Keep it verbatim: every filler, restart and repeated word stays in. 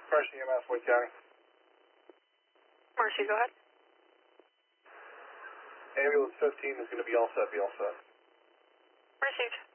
Mercy, E M S, Wood County. Mercy, go ahead. Ambulance fifteen is going to be all set, be all set. Received.